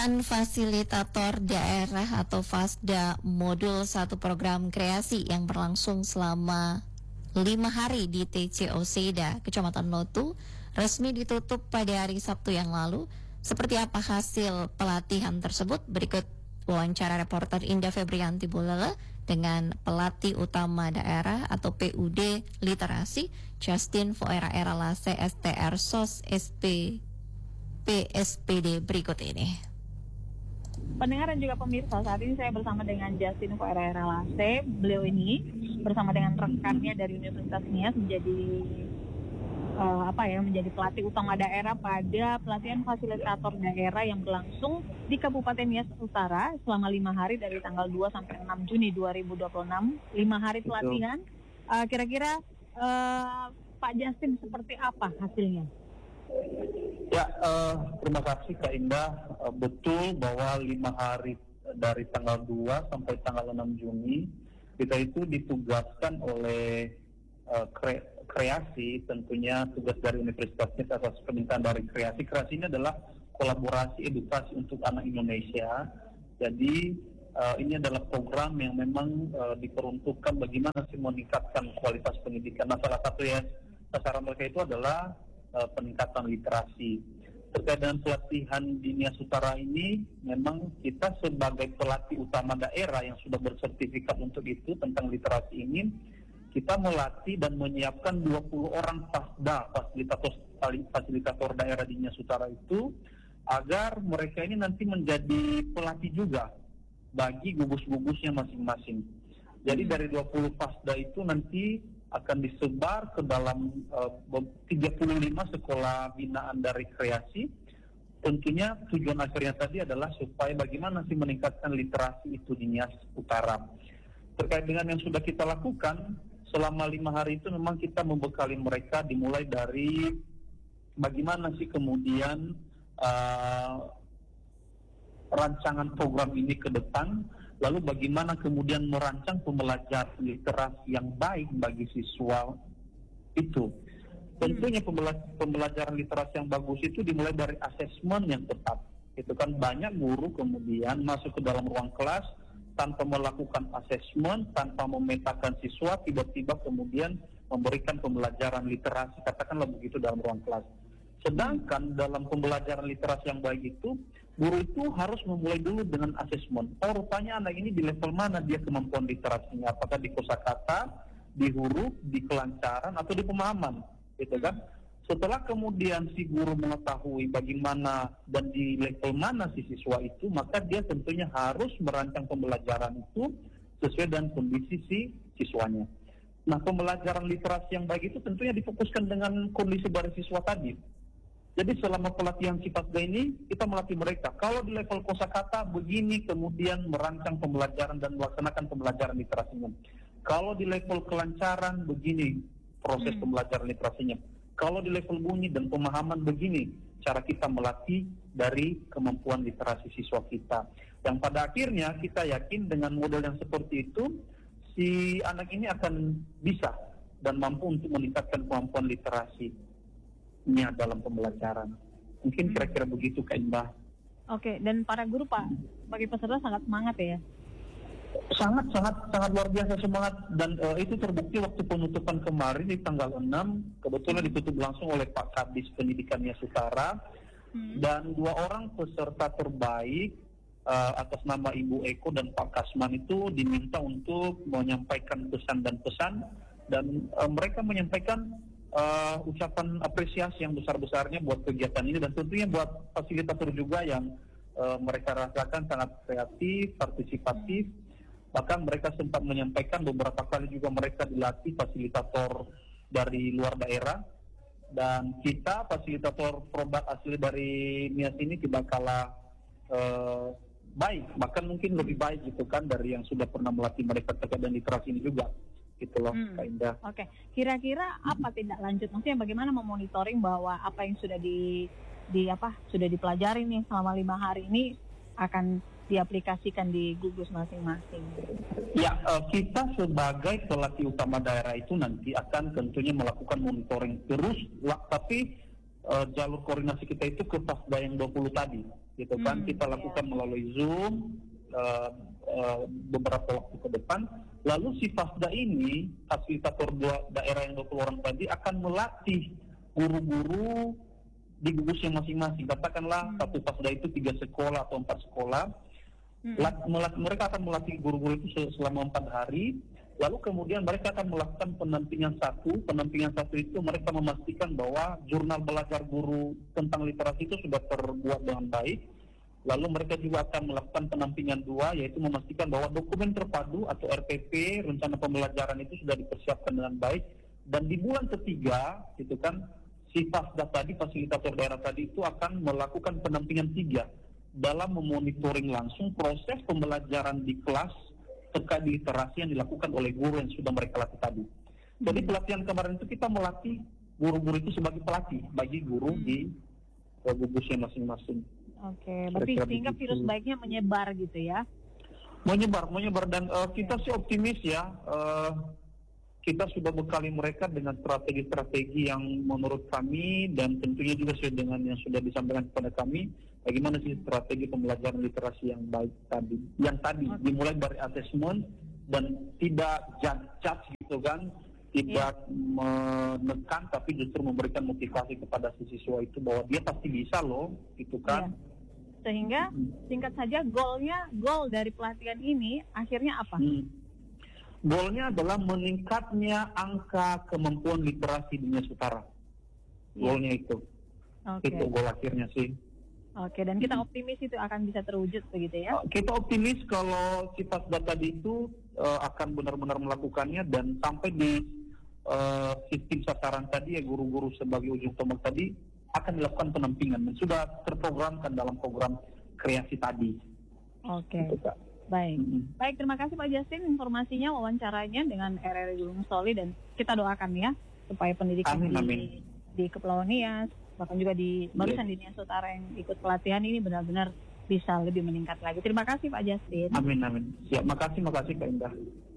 Fasilitator Daerah atau FASDA Modul 1 program kreasi yang berlangsung selama 5 hari di TCO Seda, Kecamatan Notu, resmi ditutup pada hari Sabtu yang lalu. Seperti apa hasil pelatihan tersebut? Berikut wawancara reporter Indah Febrianti Bulele dengan pelatih utama daerah atau PUD Literasi, Justin Foera Lase STR SOS SP PSPD berikut ini. Pendengar dan juga pemirsa, saat ini saya bersama dengan Justin Foera Lase. Beliau ini bersama dengan rekannya dari Universitas Nias menjadi pelatih utama daerah pada pelatihan fasilitator daerah yang berlangsung di Kabupaten Nias Utara selama 5 hari dari tanggal 2 sampai 6 Juni 2026. 5 hari pelatihan. Kira-kira Pak Justin, seperti apa hasilnya? Ya, terima kasih Kak Indah. Betul bahwa 5 hari dari tanggal 2 sampai tanggal 6 Juni kita itu ditugaskan oleh kreasi, tentunya tugas dari Universitasnya atas permintaan dari kreasi. Kreasi ini adalah kolaborasi edukasi untuk anak Indonesia. Jadi ini adalah program yang memang diperuntukkan bagaimana sih meningkatkan kualitas pendidikan. Nah, salah satu ya sasaran mereka itu adalah peningkatan literasi. Terkait dengan pelatihan di Nias Utara ini, memang kita sebagai pelatih utama daerah yang sudah bersertifikat untuk itu tentang literasi ini, kita melatih dan menyiapkan 20 orang fasilitator daerah di Nias Utara itu, agar mereka ini nanti menjadi pelatih juga bagi gugus-gugusnya masing-masing. Jadi dari 20 pasda itu nanti akan disebar ke dalam 35 sekolah binaan dari kreasi. Tentunya tujuan akhirnya tadi adalah supaya bagaimana sih meningkatkan literasi itu di Nias Utara. Terkait dengan yang sudah kita lakukan selama 5 hari itu, memang kita membekali mereka dimulai dari bagaimana sih kemudian rancangan program ini ke depan, lalu bagaimana kemudian merancang pembelajaran literasi yang baik bagi siswa itu. Tentunya pembelajaran literasi yang bagus itu dimulai dari asesmen yang tepat. Itu kan banyak guru kemudian masuk ke dalam ruang kelas tanpa melakukan asesmen, tanpa memetakan siswa, tiba-tiba kemudian memberikan pembelajaran literasi, katakanlah begitu, dalam ruang kelas. Sedangkan dalam pembelajaran literasi yang baik itu, guru itu harus memulai dulu dengan asesmen. Oh, rupanya anak ini di level mana dia kemampuan literasinya? Apakah di kosakata, di huruf, di kelancaran, atau di pemahaman? Gitu kan? Setelah kemudian si guru mengetahui bagaimana dan di level mana si siswa itu, maka dia tentunya harus merancang pembelajaran itu sesuai dengan kondisi si siswanya. Nah, pembelajaran literasi yang baik itu tentunya difokuskan dengan kondisi dari siswa tadi. Jadi selama pelatihan Sipasda ini, kita melatih mereka. Kalau di level kosakata begini, kemudian merancang pembelajaran dan melaksanakan pembelajaran literasinya. Kalau di level kelancaran begini, proses pembelajaran literasinya. Kalau di level bunyi dan pemahaman begini, cara kita melatih dari kemampuan literasi siswa kita. Yang pada akhirnya kita yakin dengan model yang seperti itu, si anak ini akan bisa dan mampu untuk meningkatkan kemampuan literasinya dalam pembelajaran. Mungkin kira-kira begitu Kak Indah. Oke, dan para guru Pak, bagi peserta sangat semangat ya? Sangat luar biasa semangat, dan itu terbukti waktu penutupan kemarin di tanggal 6, kebetulan ditutup langsung oleh Pak Kadis Pendidikan Nias Utara, dan 2 orang peserta terbaik atas nama Ibu Eko dan Pak Kasman itu diminta untuk menyampaikan pesan, dan mereka menyampaikan ucapan apresiasi yang besar-besarnya buat kegiatan ini, dan tentunya buat fasilitator juga yang mereka rasakan sangat kreatif, partisipatif. Bahkan mereka sempat menyampaikan beberapa kali juga mereka dilatih fasilitator dari luar daerah, dan kita fasilitator produk asli dari Nias ini tidak kalah baik, bahkan mungkin lebih baik gitu kan dari yang sudah pernah melatih mereka terkait dengan literasi ini juga. Gitu loh, Kak Indah. Oke. Kira-kira apa tindak lanjut? Maksudnya bagaimana memonitoring bahwa apa yang sudah sudah dipelajari nih selama 5 hari ini akan diaplikasikan di gugus masing-masing? Ya, kita sebagai pelatih utama daerah itu nanti akan tentunya melakukan monitoring terus, tapi jalur koordinasi kita itu ke Pasda yang 20 tadi. gitu kan. Kita lakukan melalui Zoom beberapa waktu ke depan. Lalu si FASDA ini, fasilitator daerah yang 20 orang tadi, akan melatih guru-guru di gugusnya masing-masing. Katakanlah satu FASDA itu 3 sekolah atau 4 sekolah. Mereka akan melatih guru-guru itu selama 4 hari. Lalu kemudian mereka akan melakukan pendampingan satu. Pendampingan satu itu mereka memastikan bahwa jurnal belajar guru tentang literasi itu sudah terbuat dengan baik. Lalu mereka juga akan melakukan pendampingan 2, yaitu memastikan bahwa dokumen terpadu atau RPP, rencana pembelajaran itu sudah dipersiapkan dengan baik. Dan di bulan ketiga, gitu kan, si FASDA tadi, fasilitator daerah tadi itu akan melakukan pendampingan 3 dalam memonitoring langsung proses pembelajaran di kelas terkait literasi yang dilakukan oleh guru yang sudah mereka latih tadi. Jadi pelatihan kemarin itu kita melatih guru-guru itu sebagai pelatih bagi guru di gugusnya masing-masing. Oke, berarti sehingga virus baiknya menyebar gitu ya? Menyebar dan kita sih optimis ya. Kita sudah bekali mereka dengan strategi-strategi yang menurut kami dan tentunya juga sesuai dengan yang sudah disampaikan kepada kami. Bagaimana sih strategi pembelajaran literasi yang baik tadi? Yang tadi dimulai dari asesmen dan tidak judge gitu kan, tidak menekan tapi justru memberikan motivasi kepada si siswa itu bahwa dia pasti bisa loh, gitu kan. Sehingga singkat saja goal dari pelatihan ini akhirnya apa? Goalnya adalah meningkatnya angka kemampuan literasi di Nias Utara. Goalnya itu. Itu goal akhirnya sih. Oke, dan kita optimis itu akan bisa terwujud begitu ya? Kita optimis kalau si FASDA tadi itu akan benar-benar melakukannya dan sampai di sistem sasaran tadi ya, guru-guru sebagai ujung tombak tadi akan dilakukan penampingan dan sudah terprogramkan dalam program kreasi tadi. Oke. Baik. Baik, terima kasih Pak Justin informasinya, wawancaranya dengan RRI Gunung Soli, dan kita doakan ya supaya pendidikan di Kepulauan Nias, bahkan juga di barusan di Nias Utara yang ikut pelatihan ini benar-benar bisa lebih meningkat lagi. Terima kasih Pak Justin. Amin. Siap, makasih Kak Indah.